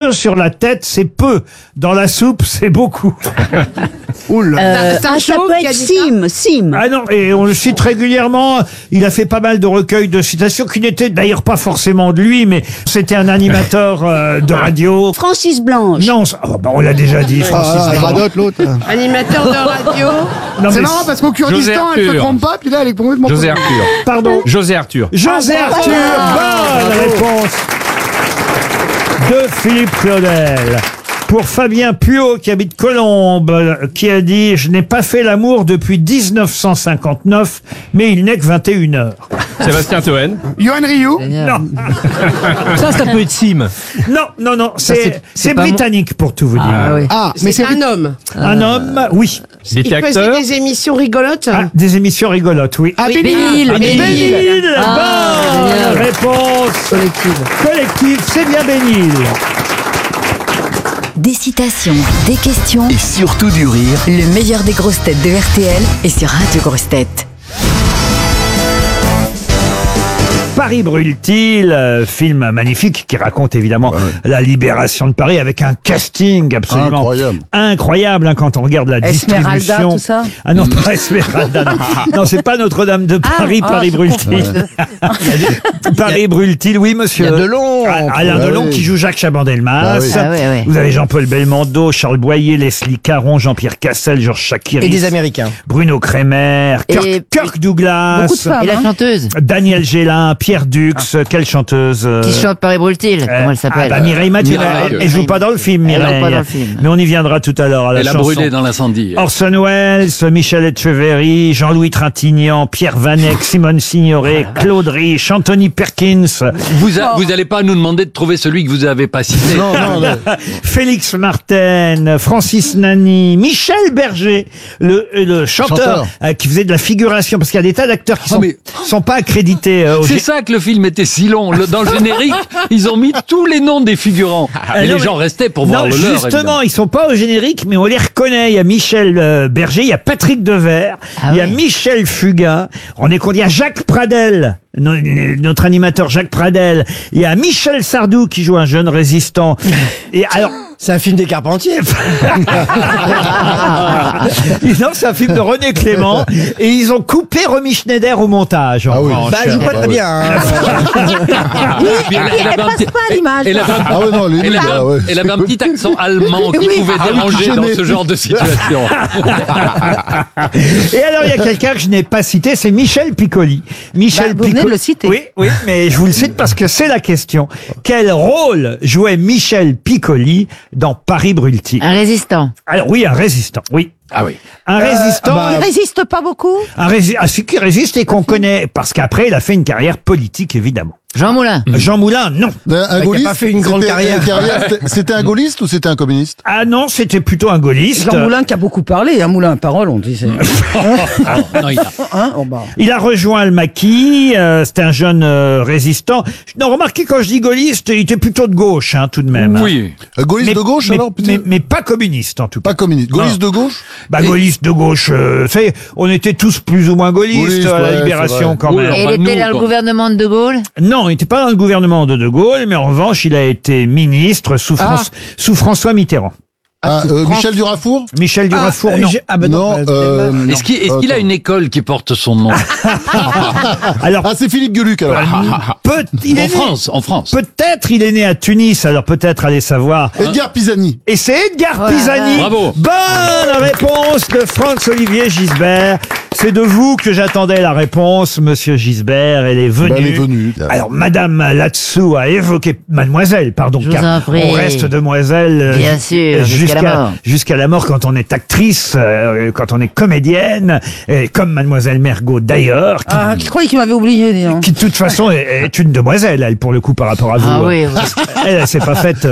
cheveux sur la tête, c'est peu. Dans la soupe, c'est beaucoup. Ça peut être Sim. Ah non, et on le cite régulièrement. Il a fait pas mal de recueils de citations qui n'étaient d'ailleurs pas forcément de lui, mais c'était un animateur de radio. Francis Blanche. Non, on l'a déjà dit, Francis Blanche. Radote, l'autre. Animateur de radio. Non, C'est mais marrant parce qu'au Kurdistan, elle se trompe pas, puis là, elle est complètement... José Arthur. Pardon. José Arthur. José Arthur, bonne réponse de Philippe Claudel. Pour Fabien Puot, qui habite Colombes, qui a dit « Je n'ai pas fait l'amour depuis 1959, mais il n'est que 21 heures. » Sébastien Toen. Yoann Ryu. Non, Ça peut être Sim. non, c'est britannique pour tout vous dire. Ah oui. Ah, mais C'est un homme. Un homme, oui. Il était Il faisait acteur. des émissions rigolotes. Ah, des émissions rigolotes, oui. Ah, Oui, Bénil. Bénil, bonne génial. réponse collective, c'est bien Bénil. Des citations, des questions, Et surtout du rire. le meilleur des grosses têtes de RTL est sur Radio Grosses Têtes. Paris brûle-t-il, film magnifique qui raconte évidemment la libération de Paris avec un casting absolument incroyable hein, quand on regarde la Esmeralda, distribution. tout ça. Ah non, pas Esmeralda. Non, c'est pas Notre-Dame de Paris. Paris brûle-t-il. Paris brûle-t-il, oui monsieur. Il y a Delon. Alain Delon qui joue Jacques Chaban-Delmas. Ah oui. Vous avez Jean-Paul Belmondo, Charles Boyer, Leslie Caron, Jean-Pierre Cassel, Georges Chakiris. Et des Américains. Bruno Kremer, Kirk Douglas. Beaucoup de femmes. Et la chanteuse Daniel Gélin, Pierre Dux, quelle chanteuse qui chante Paris brûle-t-il, comment elle s'appelle? Mireille Mathieu. Mireille. Elle joue pas dans le film, Elle Mireille. joue pas dans le film. Mais on y viendra tout à l'heure à la Elle a chanson. brûlé dans l'incendie. Orson Welles, Michel Etcheverry, Jean-Louis Trintignant, Pierre Vanek, Simone Signoret, Claude Rich, Anthony Perkins, Vous allez pas nous demander de trouver celui que vous avez pas cité. Félix Martin, Francis Nani, Michel Berger, le chanteur qui faisait de la figuration, parce qu'il y a des tas d'acteurs qui sont pas accrédités. C'est ça que le film était si long. Dans le générique, ils ont mis tous les noms des figurants. Et les gens restaient pour voir le leur. Justement, évidemment. ils sont pas au générique, mais on les reconnaît. Il y a Michel Berger, il y a Patrick Devers, il y a Michel Fugain. On est compte, il y a Jacques Pradel, notre animateur Jacques Pradel. Il y a Michel Sardou qui joue un jeune résistant. Et alors, C'est un film des Carpentiers. non, c'est un film de René Clément. Et ils ont coupé Romy Schneider au montage. Ah oui. revanche. Bah, elle joue pas très bien. Hein. Elle passe pas à l'image. Elle avait Ah ouais, non, les nuls, là, ouais. elle avait un petit accent allemand qui pouvait déranger dans ce genre de situation. Et alors, il y a quelqu'un que je n'ai pas cité, c'est Michel Piccoli. Michel vous venez de le citer. Oui, mais je vous le cite parce que c'est la question. Quel rôle jouait Michel Piccoli dans Paris brûle-t-il? Un résistant. Alors oui, un résistant, oui. Ah oui. Un résistant. Il résiste pas beaucoup. Celui qui résiste et qu'on connaît, parce qu'après, il a fait une carrière politique, évidemment. Jean Moulin. Jean Moulin, non. Un gaulliste. Il a pas fait une grande carrière. C'était un gaulliste ou c'était un communiste? Ah non, c'était plutôt un gaulliste. Jean Moulin qui a beaucoup parlé, un Moulin à parole, on dit. Non, il a- Hein oh bah. Il a rejoint le maquis, c'était un jeune résistant. Non, remarquez, quand je dis gaulliste, il était plutôt de gauche, hein, tout de même. hein. Oui. Gaulliste de gauche, alors, peut-être? mais pas communiste, en tout cas. Pas communiste. Gaulliste de gauche? Bah, gaulliste de gauche, on était tous plus ou moins gaullistes Gaullistes, à la ouais, Libération, c'est vrai. quand Oui, même. Et Enfin, il était nous, dans le quoi. gouvernement de De Gaulle? Non, il n'était pas dans le gouvernement de De Gaulle, mais en revanche, il a été ministre sous François Mitterrand. Michel Durafour? Michel Durafour, non. Non, Est-ce qu'il a une école qui porte son nom? Alors, Ah, c'est Philippe Gueluc, alors. il est En né- France, en France. Peut-être il est né à Tunis, alors peut-être allez savoir. Edgar Pisani. Et c'est Edgar Pisani. Bravo. Bonne réponse de Franz-Olivier Gisbert. C'est de vous que j'attendais la réponse, monsieur Gisbert. Elle est venue. Elle est venue. Alors, madame là-dessous a évoqué, mademoiselle, pardon, Je vous car en prie. on reste demoiselle. Bien sûr, jusqu'à la mort. Jusqu'à la mort quand on est actrice, quand on est comédienne, et comme mademoiselle Mergot d'ailleurs, qui, Ah, je croyais qu'il m'avait oublié, dis donc. qui de toute façon est une demoiselle, elle, pour le coup, par rapport à vous. Ah oui, oui. Elle s'est pas faite...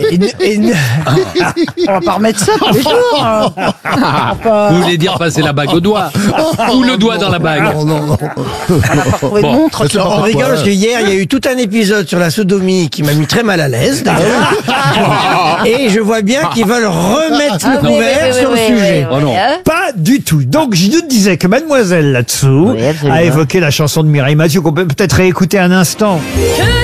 On va pas remettre ça tous les jours. hein. Vous voulez dire passer la bague au doigt? Ou le doigt dans la bague? Non. Trouver de Bon. montre. C'est pas On rigole parce que hier, il y a eu tout un épisode sur la sodomie qui m'a mis très mal à l'aise, d'ailleurs. Et je vois bien qu'ils veulent remettre le couvert sur le sujet. Oh non. Pas du tout. Donc, je nous disais que mademoiselle là-dessous Oui, absolument. a évoqué la chanson de Mireille Mathieu qu'on peut peut-être réécouter un instant. Que